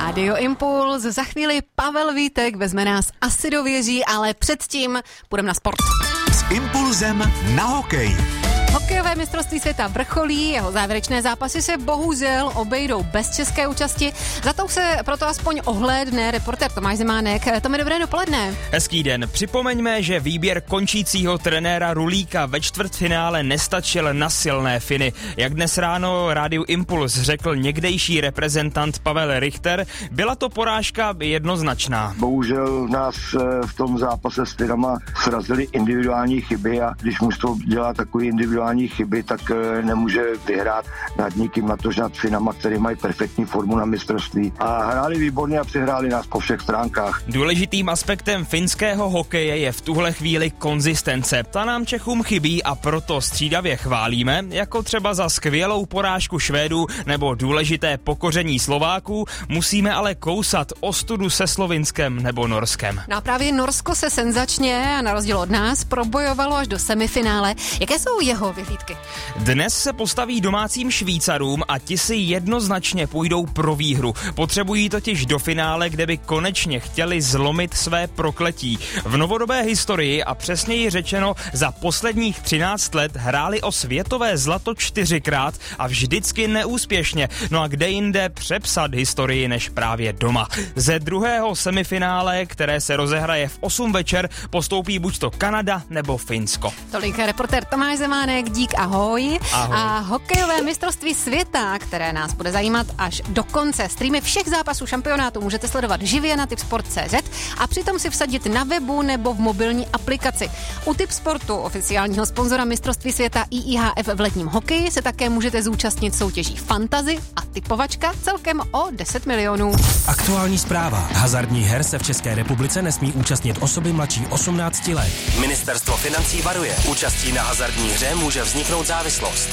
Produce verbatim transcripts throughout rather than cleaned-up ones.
Rádio Impuls, za chvíli Pavel Vítek vezme nás asi do věží, ale předtím půjdeme na sport. S Impulzem na hokej. Hokejové mistrovství světa vrcholí, jeho závěrečné zápasy se bohužel obejdou bez české účasti. Za to se proto aspoň ohlédne reportér Tomáš Zemánek. Tomi, dobré dopoledne. Hezký den. Připomeňme, že výběr končícího trenéra Rulíka ve čtvrtfinále nestačil na silné Finy. Jak dnes ráno Rádiu Impuls řekl někdejší reprezentant Pavel Richter, byla to porážka jednoznačná. Bohužel nás v tom zápase s Finama srazily individuální chyby a když mužstvo dělá takový individuální chyby, tak nemůže vyhrát nad nikým, na to, že nad Finama, který mají perfektní formu na mistrovství. A hráli výborně a přihráli nás po všech stránkách. Důležitým aspektem finského hokeje je v tuhle chvíli konzistence. Ta nám Čechům chybí a proto střídavě chválíme, jako třeba za skvělou porážku Švédů nebo důležité pokoření Slováků, musíme ale kousat ostudu se Slovinskem nebo Norskem. No a právě Norsko se senzačně a na rozdíl od nás probojovalo až do semifinále. Jaké jsou jeho vyhlídky? Dnes se postaví domácím Švýcarům a ti si jednoznačně půjdou pro výhru. Potřebují totiž do finále, kde by konečně chtěli zlomit své prokletí. V novodobé historii a přesněji řečeno za posledních třináct let hráli o světové zlato čtyřikrát a vždycky neúspěšně. No a kde jinde přepsat historii než právě doma. Ze druhého semifinále, které se rozehraje v osm večer, postoupí buď to Kanada nebo Finsko. Tolik reportér Tomáš Zemánek, dík, ahoj. Ahoj. A hokejové mistrovství světa, které nás bude zajímat až do konce. Streamy všech zápasů šampionátu můžete sledovat živě na tipsport tečka cé zet a přitom si vsadit na webu nebo v mobilní aplikaci. U Tipsportu, oficiálního sponzora mistrovství světa I I H F v letním hokeji, se také můžete zúčastnit soutěží Fantasy a typovačka celkem o deset milionů. Aktuální zpráva. Hazardních her se v České republice nesmí účastnit osoby mladší osmnácti let. Ministerstvo financí varuje. Účastí na hazardní hře může vzniknout závislost.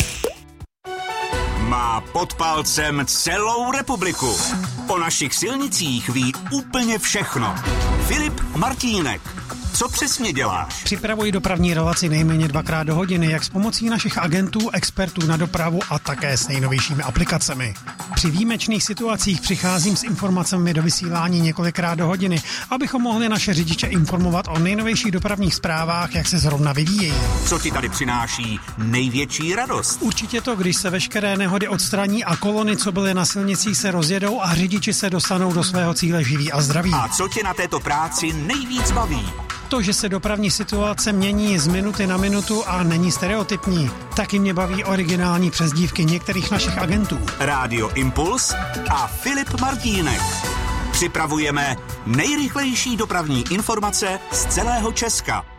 Má pod palcem celou republiku. O našich silnicích ví úplně všechno. Filip Martínek. Co přesně děláš? Připravuji dopravní relaci nejméně dvakrát do hodiny, jak s pomocí našich agentů, expertů na dopravu a také s nejnovějšími aplikacemi. Při výjimečných situacích přicházím s informacemi do vysílání několikrát do hodiny, abychom mohli naše řidiče informovat o nejnovějších dopravních zprávách, jak se zrovna vyvíjejí. Co ti tady přináší největší radost? Určitě to, když se veškeré nehody odstraní a kolony, co byly na silnicích, se rozjedou a řidiči se dostanou do svého cíle živí a zdraví. A co tě na této práci nejvíc baví? To, že se dopravní situace mění z minuty na minutu a není stereotypní. Taky mě baví originální přezdívky některých našich agentů. Rádio Impuls a Filip Martínek. Připravujeme nejrychlejší dopravní informace z celého Česka.